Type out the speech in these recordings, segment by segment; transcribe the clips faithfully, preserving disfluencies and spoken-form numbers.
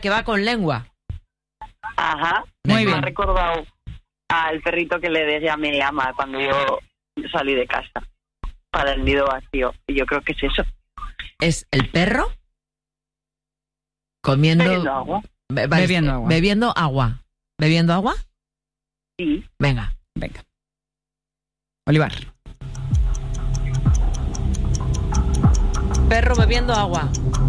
que va con lengua. Ajá. Muy Me bien. ha recordado al perrito que le decía me llama cuando yo salí de casa para el nido vacío. Y yo creo que es eso. ¿Es el perro? Comiendo... Bebiendo agua. Be- vale, Bebiendo agua. Bebiendo agua. ¿Bebiendo agua? Sí. Venga. Venga. Olivar. Perro bebiendo agua.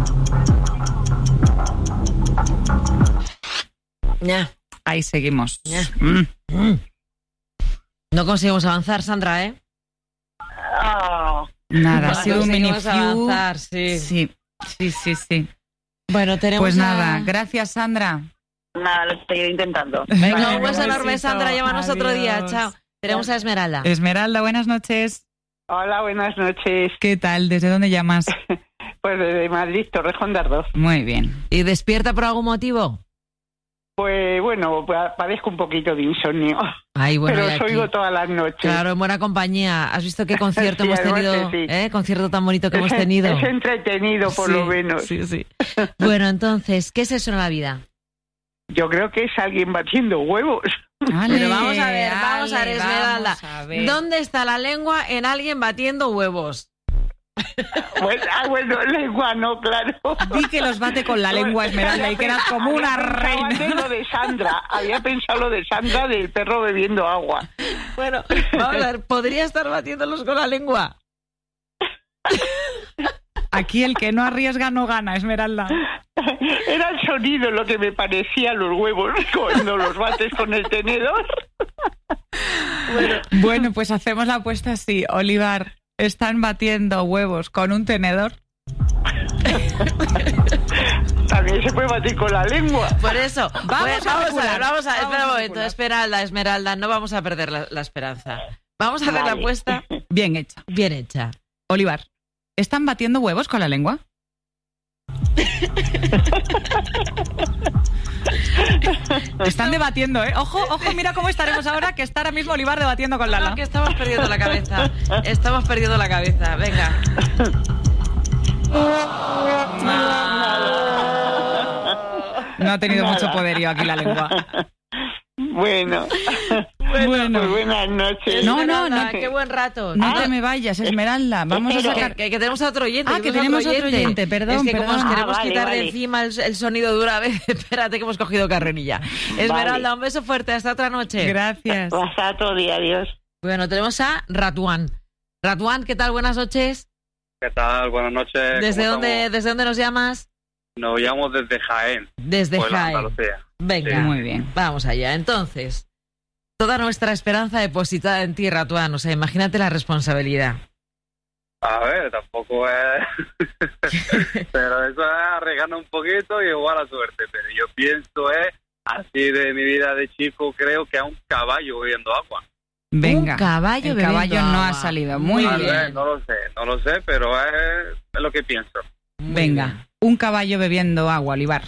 Ya. Ahí seguimos. Ya. Mm. Mm. No conseguimos avanzar, Sandra, ¿eh? Ah, Nada, ha No sido un mini conseguimos few. avanzar, sí. Sí, sí, sí, sí. Bueno, tenemos Pues a- nada, gracias, Sandra. nada, lo estoy intentando. Venga, Vale, un beso un enorme, besito. Sandra. Llámanos otro día. Adiós. Chao. Tenemos a Esmeralda. Esmeralda, buenas noches. Hola, buenas noches. ¿Qué tal? ¿Desde dónde llamas? Pues desde Madrid, Torrejón de Ardoz. Muy bien. ¿Y despierta por algún motivo? Pues bueno, pa- padezco un poquito de insomnio, Ay, bueno, pero y os aquí- oigo todas las noches. Claro, en buena compañía. ¿Has visto qué concierto Sí, hemos además tenido? que sí. ¿Eh? Concierto tan bonito que hemos Es- tenido. Es entretenido, por Sí, lo menos. Sí, sí. Bueno, entonces, ¿qué es eso en la vida? Yo creo que es alguien batiendo huevos. Ale, Pero vamos a ver, vamos a ver, ale, Esmeralda. vamos a ver. ¿Dónde está la lengua en alguien batiendo huevos? Bueno, ah, bueno, lengua no, claro. Di que los bate con la lengua, Esmeralda, y quedas como Había una pensado reina. antes lo de Sandra, había pensado lo de Sandra del perro bebiendo agua. Bueno, vamos a ver, ¿podría estar batiéndolos con la lengua? Aquí el que no arriesga no gana, Esmeralda. Era el sonido lo que me parecía los huevos cuando los bates con el tenedor. Bueno, Bueno, pues hacemos la apuesta así. Olivar, ¿están batiendo huevos con un tenedor? También se puede batir con la lengua. por eso. Vamos Pues, a vamos a especular, ver, vamos a vamos espera a un momento, especular. Esmeralda, Esmeralda, no vamos a perder la, la esperanza. Vamos a hacer la Vale. apuesta Bien hecha. bien hecha. Olivar, ¿están batiendo huevos con la lengua? Están debatiendo, ¿eh? Ojo, ojo, mira cómo estaremos ahora, que está ahora mismo Olivar debatiendo con Lala. No, que estamos perdiendo la cabeza. Estamos perdiendo la cabeza. Venga. No ha tenido Nada. mucho poderío aquí la lengua. Bueno, Bueno, pues buenas noches. No, no, Esmeralda, no. Qué buen rato. no Ah, te me vayas, Esmeralda. Vamos a Pero- sacar... Que, que tenemos a otro oyente. Ah, que tenemos otro oyente, perdón, Es que como nos perdón. queremos Ah, vale, quitar de vale. encima el, el sonido de una vez, espérate que hemos cogido carrerilla. Esmeralda, un beso fuerte, hasta otra noche. Gracias. Hasta otro día, adiós. Bueno, tenemos a Ratuán. Ratuán, ¿qué tal? Buenas noches. ¿Qué tal? Buenas noches. ¿Desde ¿Cómo dónde, estamos? ¿Desde dónde nos llamas? Nos llamo desde Jaén, Desde Puebla, Jaén. Andalucía. Venga, Muy bien. vamos allá. Entonces, toda nuestra esperanza depositada en ti, Ratuán. O sea, imagínate la responsabilidad. A ver, tampoco es... pero eso es arriesgando un poquito y igual a suerte. Pero yo pienso es, así de mi vida de chico, creo que a un caballo bebiendo agua. Venga. Un caballo El bebiendo caballo no ha agua. salido. Muy Tal bien. vez, no lo sé, no lo sé, pero es, es lo que pienso. Muy Venga, bien. un caballo bebiendo agua, Olivar.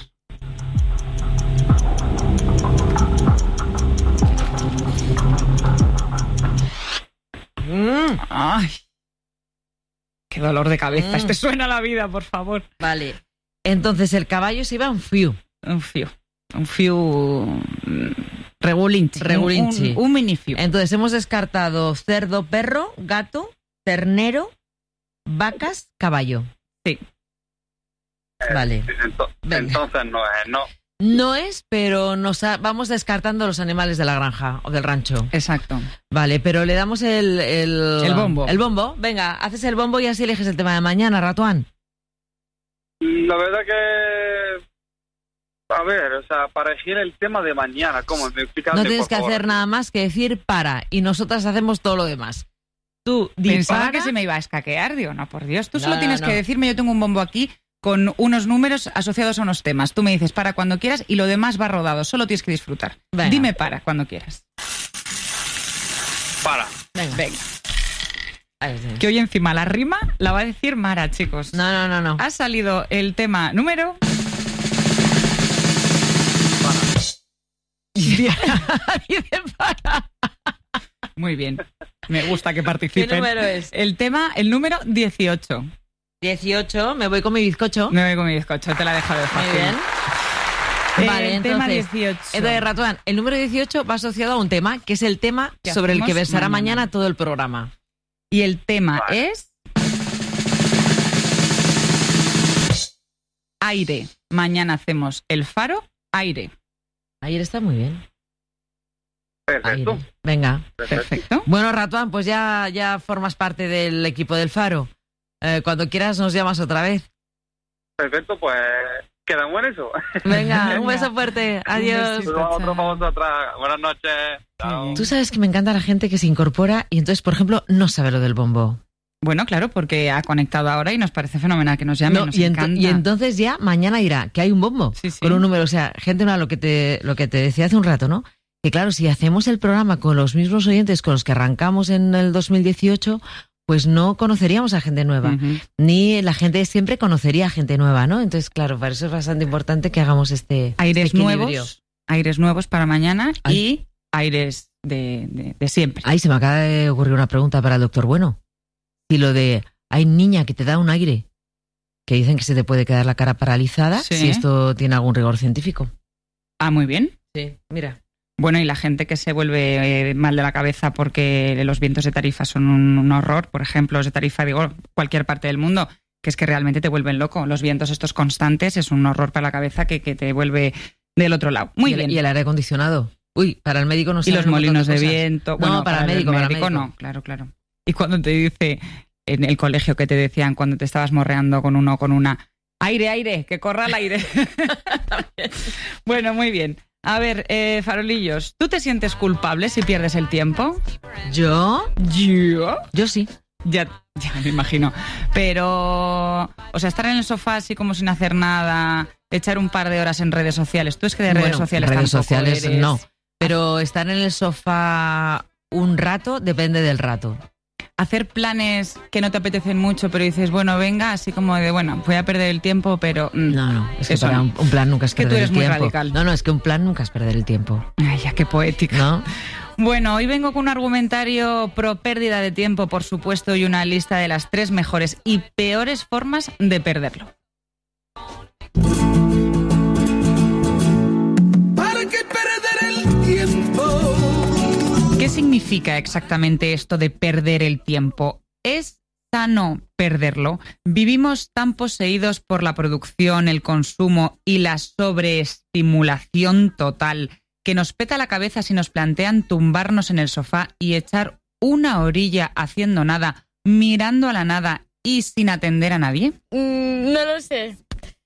Mm, Ay, qué dolor de cabeza. Mm. Este suena a la vida, por favor. vale. Entonces, el caballo se iba a un fiu. Un fiu. Un fiu... mm, Regulinchi. Regulinchi. Un, un mini fiu. Entonces, hemos descartado cerdo, perro, gato, ternero, vacas, caballo. Sí. Vale. Ento- Venga. entonces no es, no. No es, pero nos ha- vamos descartando los animales de la granja o del rancho. Exacto. Vale, pero le damos el... El, El bombo. El bombo. Venga, haces el bombo y así eliges el tema de mañana, Ratuán. La verdad que... A ver, o sea, para elegir el tema de mañana, ¿cómo? ¿Me explicas, No por tienes que favor? hacer nada más que decir para y nosotras hacemos todo lo demás. Tú Pensaba dispara. que se me iba a escaquear, digo, no, por Dios. Tú No, solo no, tienes no. que decirme, yo tengo un bombo aquí con unos números asociados a unos temas. Tú me dices para cuando quieras y lo demás va rodado. Solo tienes que disfrutar. Venga. Dime para cuando quieras. Para. Venga. Venga. Ahí sí. Que hoy encima la rima la va a decir Mara, chicos. No, no, no, no. Ha salido el tema número... Dice para. Muy bien. Me gusta que ¿Qué participen. número es? El tema, el número dieciocho. dieciocho, me voy con mi bizcocho. Me voy con mi bizcocho, te la he dejado de Muy fácil. bien. Vale, el entonces, tema dieciocho. Entonces, Ratuán, el número dieciocho va asociado a un tema, que es el tema ¿Qué sobre el que hacemos versará mañana? mañana todo el programa. Y el tema Vale. es... Aire. Mañana hacemos el faro, aire. Ayer está muy bien. Perfecto. Aire. Venga. Perfecto. Bueno, Ratuán, pues ya, ya formas parte del equipo del Faro. Eh, cuando quieras nos llamas otra vez. Perfecto, pues quedamos en eso. Venga, un beso fuerte. Adiós. besito. Pues otro para vosotras. Buenas noches. Chao. Tú sabes que me encanta la gente que se incorpora y entonces, por ejemplo, no sabe lo del bombo. Bueno, claro, porque ha conectado ahora y nos parece fenomenal que nos llame, No, nos y, ento- encanta. y entonces ya mañana dirá que hay un bombo Sí, sí. con un número. O sea, gente, no, lo que te lo que te decía hace un rato, ¿no? Que claro, si hacemos el programa con los mismos oyentes con los que arrancamos en el dos mil dieciocho, pues no conoceríamos a gente nueva. Ujú. Ni la gente siempre conocería a gente nueva, ¿no? Entonces, claro, para eso es bastante importante que hagamos este, Aires este equilibrio. nuevos, aires nuevos para mañana Ay. y aires de, de- de siempre. Ay, se me acaba de ocurrir una pregunta para el doctor Bueno. Si lo de hay niña que te da un aire, que dicen que se te puede quedar la cara paralizada, Sí. si esto tiene algún rigor científico. Ah, muy bien. Sí, mira. Bueno, y la gente que se vuelve eh, mal de la cabeza porque los vientos de Tarifa son un, un horror, por ejemplo, los de Tarifa, digo, cualquier parte del mundo, que es que realmente te vuelven loco. Los vientos estos constantes es un horror para la cabeza que, que te vuelve del otro lado. Muy y el, bien. y el aire acondicionado. Uy, para el médico no Y saben los un montón molinos de cosas. viento. No, Bueno, para el médico, para el médico. no, claro, claro. Y cuando te dice en el colegio que te decían cuando te estabas morreando con uno o con una, aire, aire, que corra el aire. Bueno, muy bien. A ver, eh, farolillos, ¿tú te sientes culpable si pierdes el tiempo? ¿Yo? Yo. Yo sí. Ya, ya me imagino. Pero, o sea, estar en el sofá así como sin hacer nada, echar un par de horas en redes sociales. Tú es que de redes Bueno, sociales redes tampoco sociales eres. no. Pero estar en el sofá un rato depende del rato. Hacer planes que no te apetecen mucho, pero dices, bueno, venga, así como de, bueno, voy a perder el tiempo, pero... mm, No, no, es que eso para no. un, un plan nunca es Que tú perder eres el muy tiempo. radical. No, no, es que un plan nunca es perder el tiempo. Ay, ya, qué poética. ¿No? Bueno, hoy vengo con un argumentario pro pérdida de tiempo, por supuesto, y una lista de las tres mejores y peores formas de perderlo. ¿Para qué perder el tiempo? ¿Qué significa exactamente esto de perder el tiempo? ¿Es sano perderlo? ¿Vivimos tan poseídos por la producción, el consumo y la sobreestimulación total que nos peta la cabeza si nos plantean tumbarnos en el sofá y echar una orilla haciendo nada, mirando a la nada y sin atender a nadie? Mm, no lo sé.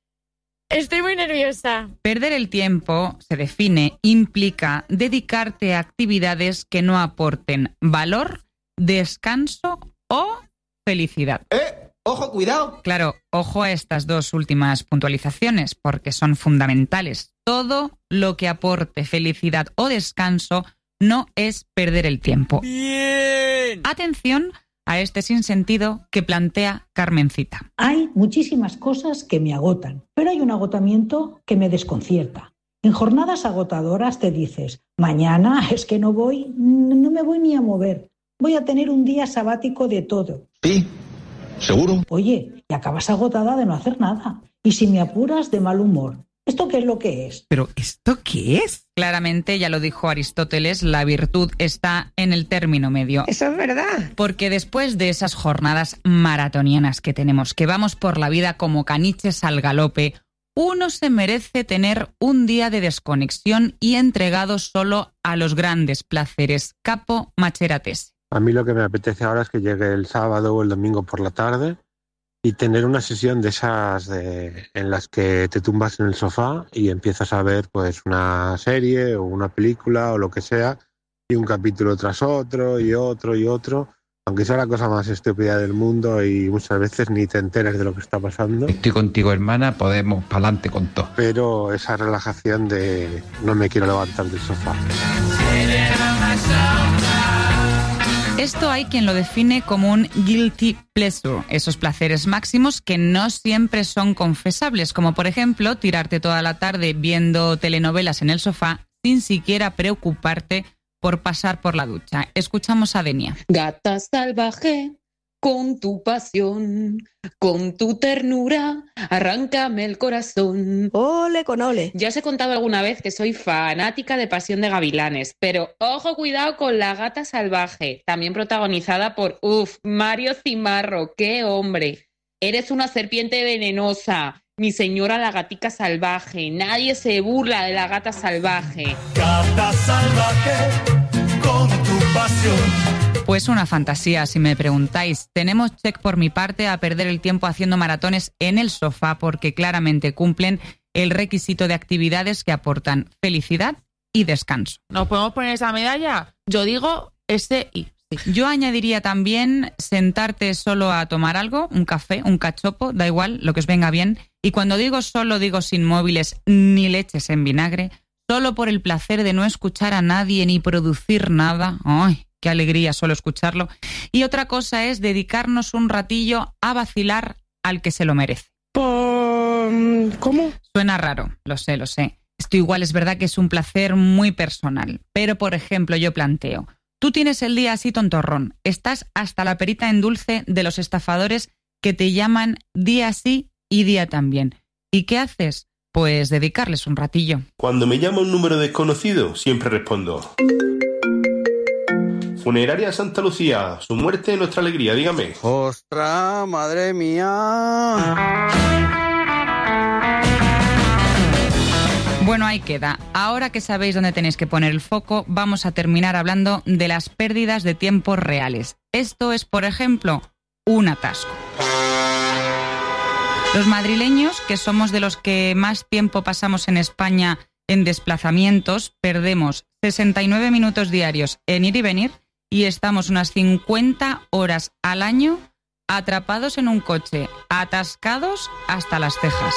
Estoy muy nerviosa. Perder el tiempo, se define, implica dedicarte a actividades que no aporten valor, descanso o felicidad. ¡Eh! ¡Ojo, cuidado! Claro, ojo a estas dos últimas puntualizaciones porque son fundamentales. Todo lo que aporte felicidad o descanso no es perder el tiempo. ¡Bien! Atención a este sinsentido que plantea Carmencita. Hay muchísimas cosas que me agotan, pero hay un agotamiento que me desconcierta. En jornadas agotadoras te dices, mañana es que no voy, no me voy ni a mover, voy a tener un día sabático de todo. Sí, seguro. Oye, y acabas agotada de no hacer nada. Y si me apuras, de mal humor. ¿Esto qué es lo que es? ¿Pero esto qué es? Claramente, ya lo dijo Aristóteles, la virtud está en el término medio. Eso es verdad. Porque después de esas jornadas maratonianas que tenemos, que vamos por la vida como caniches al galope, uno se merece tener un día de desconexión y entregado solo a los grandes placeres. Capo Macherates. A mí lo que me apetece ahora es que llegue el sábado o el domingo por la tarde y tener una sesión de esas de, en las que te tumbas en el sofá y empiezas a ver pues una serie o una película o lo que sea, y un capítulo tras otro y otro y otro, aunque sea la cosa más estúpida del mundo y muchas veces ni te enteres de lo que está pasando. Estoy contigo, hermana, podemos pa'lante con todo. Pero esa relajación de no me quiero levantar del sofá. Esto hay quien lo define como un guilty pleasure, esos placeres máximos que no siempre son confesables, como por ejemplo tirarte toda la tarde viendo telenovelas en el sofá sin siquiera preocuparte por pasar por la ducha. Escuchamos a Denia. Gata salvaje, con tu pasión, con tu ternura, arráncame el corazón. Ole con ole. Ya os he contado alguna vez que soy fanática de Pasión de Gavilanes, pero ojo, cuidado con La Gata Salvaje, también protagonizada por, uff, Mario Cimarro, qué hombre. Eres una serpiente venenosa, mi señora la gatica salvaje, nadie se burla de la gata salvaje. Gata salvaje, con tu pasión. Pues una fantasía, si me preguntáis. Tenemos check por mi parte a perder el tiempo haciendo maratones en el sofá porque claramente cumplen el requisito de actividades que aportan felicidad y descanso. ¿Nos podemos poner esa medalla? Yo digo ese y. Sí. Yo añadiría también sentarte solo a tomar algo, un café, un cachopo, da igual, lo que os venga bien. Y cuando digo solo, digo sin móviles ni leches en vinagre, solo por el placer de no escuchar a nadie ni producir nada. ¡Ay! Qué alegría solo escucharlo. Y otra cosa es dedicarnos un ratillo a vacilar al que se lo merece. ¿Cómo? Suena raro, lo sé, lo sé. Esto igual es verdad que es un placer muy personal. Pero, por ejemplo, yo planteo, tú tienes el día así tontorrón, estás hasta la perita en dulce de los estafadores que te llaman día sí y día también. ¿Y qué haces? Pues dedicarles un ratillo. Cuando me llama un número desconocido, siempre respondo... Funeraria Santa Lucía, su muerte, nuestra alegría, dígame. ¡Ostras, madre mía! Bueno, ahí queda. Ahora que sabéis dónde tenéis que poner el foco, vamos a terminar hablando de las pérdidas de tiempos reales. Esto es, por ejemplo, un atasco. Los madrileños, que somos de los que más tiempo pasamos en España en desplazamientos, perdemos sesenta y nueve minutos diarios en ir y venir y estamos unas cincuenta horas al año atrapados en un coche, atascados hasta las cejas.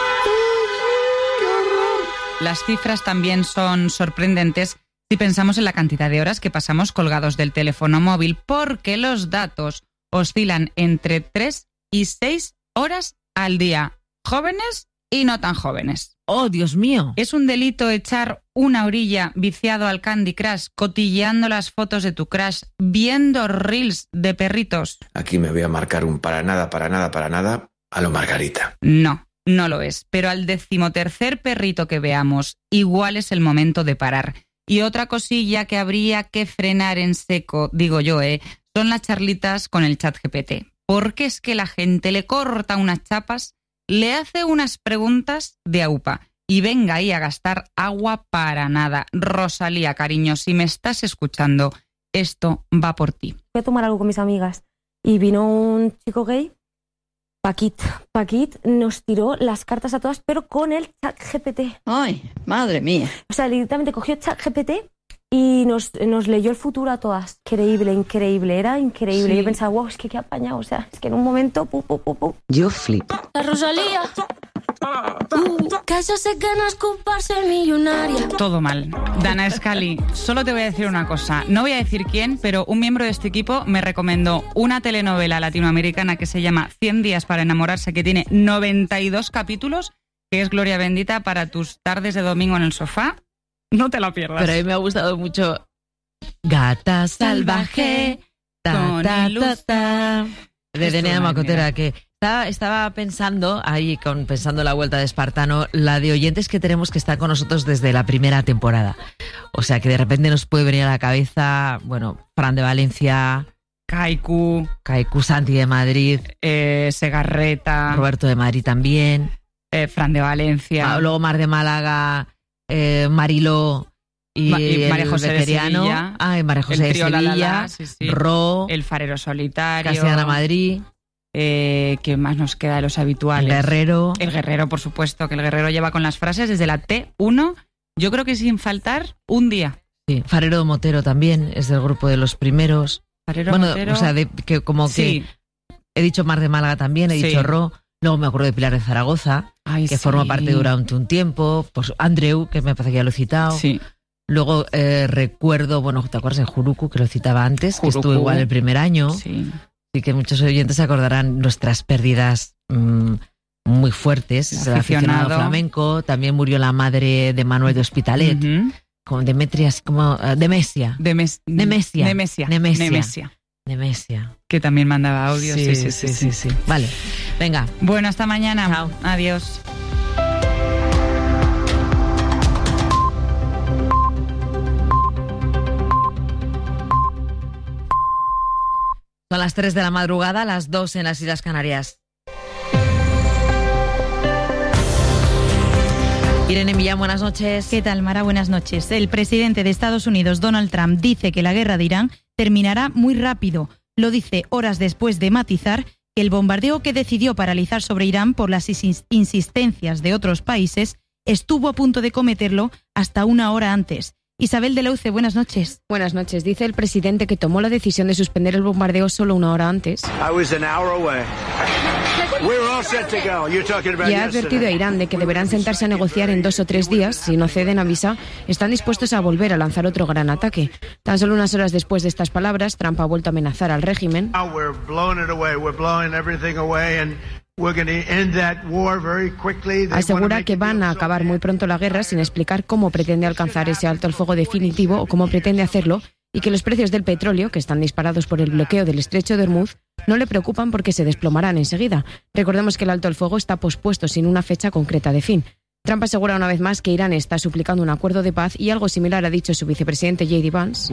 Las cifras también son sorprendentes si pensamos en la cantidad de horas que pasamos colgados del teléfono móvil, porque los datos oscilan entre tres y seis horas al día, jóvenes y no tan jóvenes. ¡Oh, Dios mío! ¿Es un delito echar una orilla viciado al Candy Crush, cotilleando las fotos de tu crush, viendo reels de perritos? Aquí me voy a marcar un para nada, para nada, para nada a lo Margarita. No, no lo es. Pero al decimotercer perrito que veamos, igual es el momento de parar. Y otra cosilla que habría que frenar en seco, digo yo, ¿eh? son las charlitas con el ChatGPT. Porque es que la gente le corta unas chapas, le hace unas preguntas de aupa y venga ahí a gastar agua para nada. Rosalía, cariño, si me estás escuchando, esto va por ti. Voy a tomar algo con mis amigas y vino un chico gay, Paquit. Paquit nos tiró las cartas a todas, pero con el ChatGPT. ¡Ay, madre mía! O sea, directamente cogió ChatGPT y nos, nos leyó el futuro a todas. Increíble, increíble, era increíble. Sí. Yo pensaba, wow, es que qué apañado. O sea, es que en un momento, pu, pu, pu, pu. Yo flipo. La Rosalía. Uh, que eso se gana escuparse millonaria. Todo mal. Dana Scully, solo te voy a decir una cosa. No voy a decir quién, pero un miembro de este equipo me recomendó una telenovela latinoamericana que se llama cien días para enamorarse, que tiene noventa y dos capítulos, que es gloria bendita para tus tardes de domingo en el sofá. No te la pierdas. Pero a mí me ha gustado mucho Gata Salvaje, ta, ta, ta, ta, de Denea Macotera, que estaba, estaba pensando ahí, con, pensando la vuelta de Espartano, la de oyentes que tenemos que estar con nosotros desde la primera temporada. O sea, que de repente nos puede venir a la cabeza, bueno, Fran de Valencia, Kaiku, Kaiku Santi de Madrid, eh, Segarreta, Roberto de Madrid también, eh, Fran de Valencia, ah, luego Mar de Málaga, eh, Mariló y, Ma- y María el José de Veteriano, Sevilla, ah, y María José el de trío La Sevilla, La La, sí, sí. Ro, el Farero Solitario, Castellana Madrid, eh, ¿qué más nos queda de los habituales? el Guerrero, El Guerrero, por supuesto, que el Guerrero lleva con las frases desde la T uno, yo creo que sin faltar un día. sí, Farero de Motero también es del grupo de los primeros. Farero bueno, Motero, o sea, de, que como sí. que he dicho Mar de Málaga también, he Sí. dicho Ro, luego me acuerdo de Pilar de Zaragoza, Ay, que sí. forma parte durante un tiempo, pues Andreu, que me parece que ya lo he citado. Sí. Luego eh, recuerdo, bueno, ¿te acuerdas de Juruku, que lo citaba antes? Que Juruku. estuvo igual el primer año. Sí. Y que muchos oyentes se acordarán nuestras pérdidas mmm, muy fuertes. El El aficionado aficionado. flamenco. También murió la madre de Manuel de Hospitalet, Ujú. con Demetria, así como uh, Demesia. Demes- Nemesia. Nemesia. Nemesia. Nemesia. Nemesia. Que también mandaba audios. Sí, sí, sí, sí, sí, sí. Vale, venga. Bueno, hasta mañana. Chao. Adiós. Son las tres de la madrugada, las dos en las Islas Canarias. Irene Millán, buenas noches. ¿Qué tal, Mara? Buenas noches. El presidente de Estados Unidos, Donald Trump, dice que la guerra de Irán terminará muy rápido. Lo dice horas después de matizar que el bombardeo que decidió paralizar sobre Irán por las insistencias de otros países estuvo a punto de cometerlo hasta una hora antes. Isabel de Leuce, buenas noches. Buenas noches. Dice el presidente que tomó la decisión de suspender el bombardeo solo una hora antes. Y ha advertido a Irán de que deberán sentarse a negociar en dos o tres días. Si no ceden, avisa, están dispuestos a volver a lanzar otro gran ataque. Tan solo unas horas después de estas palabras, Trump ha vuelto a amenazar al régimen. Asegura que van a acabar muy pronto la guerra sin explicar cómo pretende alcanzar ese alto el fuego definitivo o cómo pretende hacerlo, y que los precios del petróleo, que están disparados por el bloqueo del estrecho de Hormuz, no le preocupan porque se desplomarán enseguida. Recordemos que el alto el fuego está pospuesto sin una fecha concreta de fin. Trump asegura una vez más que Irán está suplicando un acuerdo de paz y algo similar ha dicho su vicepresidente J D Vance,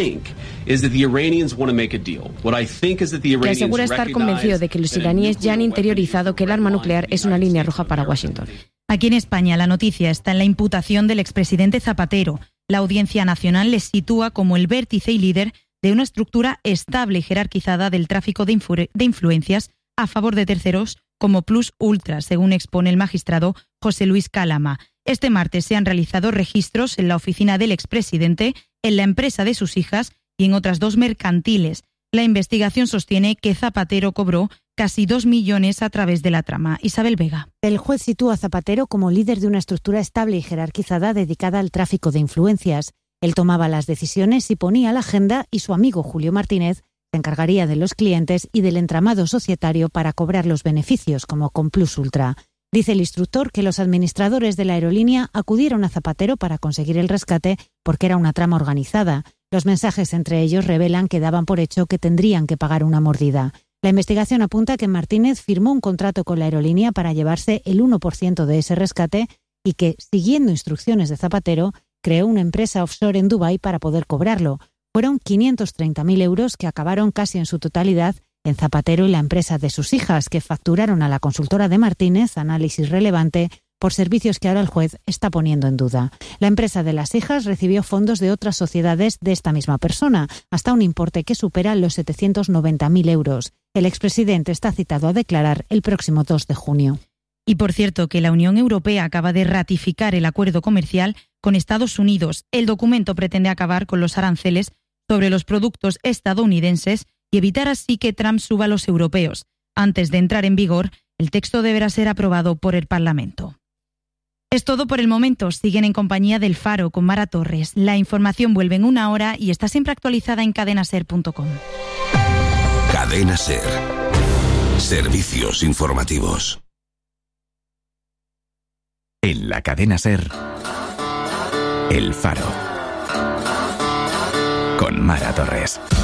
que asegura estar convencido de que los iraníes ya han interiorizado que el arma nuclear es una línea roja para Washington. Aquí en España la noticia está en la imputación del expresidente Zapatero. La Audiencia Nacional les sitúa como el vértice y líder de una estructura estable y jerarquizada del tráfico de, influ- de influencias a favor de terceros como Plus Ultra, según expone el magistrado José Luis Cálama. Este martes se han realizado registros en la oficina del expresidente, en la empresa de sus hijas y en otras dos mercantiles. La investigación sostiene que Zapatero cobró casi dos millones a través de la trama. Isabel Vega. El juez sitúa a Zapatero como líder de una estructura estable y jerarquizada dedicada al tráfico de influencias. Él tomaba las decisiones y ponía la agenda, y su amigo Julio Martínez se encargaría de los clientes y del entramado societario para cobrar los beneficios, como con Plus Ultra. Dice el instructor que los administradores de la aerolínea acudieron a Zapatero para conseguir el rescate porque era una trama organizada. Los mensajes entre ellos revelan que daban por hecho que tendrían que pagar una mordida. La investigación apunta que Martínez firmó un contrato con la aerolínea para llevarse el uno por ciento de ese rescate y que, siguiendo instrucciones de Zapatero, creó una empresa offshore en Dubái para poder cobrarlo. Fueron quinientos treinta mil euros que acabaron casi en su totalidad en Zapatero y la empresa de sus hijas, que facturaron a la consultora de Martínez, Análisis Relevante, por servicios que ahora el juez está poniendo en duda. La empresa de las hijas recibió fondos de otras sociedades de esta misma persona, hasta un importe que supera los setecientos noventa mil euros. El expresidente está citado a declarar el próximo dos de junio. Y por cierto, que la Unión Europea acaba de ratificar el acuerdo comercial con Estados Unidos. El documento pretende acabar con los aranceles sobre los productos estadounidenses y evitar así que Trump suba a los europeos. Antes de entrar en vigor, el texto deberá ser aprobado por el Parlamento. Es todo por el momento. Siguen en compañía del Faro con Mara Torres. La información vuelve en una hora y está siempre actualizada en cadena ser punto com. Cadena Ser. Servicios informativos. En la cadena Ser, El Faro. Con Mara Torres.